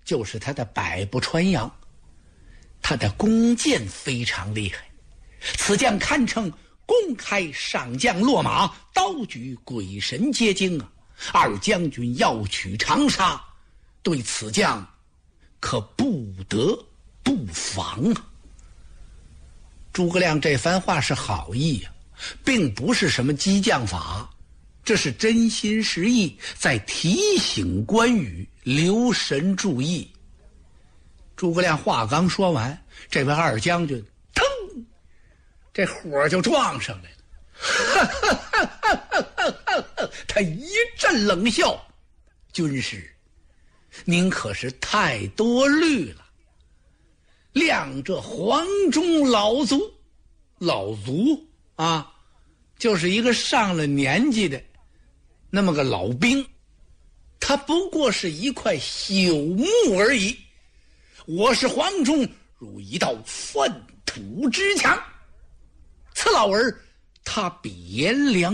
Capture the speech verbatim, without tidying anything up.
就是他的百步穿杨。他的弓箭非常厉害，此将堪称公开上将落马，刀举鬼神皆惊啊！二将军要取长沙，对此将可不得不防啊！诸葛亮这番话是好意啊，并不是什么激将法，这是真心实意，在提醒关羽留神注意。诸葛亮话刚说完，这位二将军腾，这火就撞上来了。他一阵冷笑：“军师，您可是太多虑了。亮这黄忠老卒，老卒啊，就是一个上了年纪的那么个老兵，他不过是一块朽木而已。我是黄忠，如一道粪土之墙。此老儿，他比颜良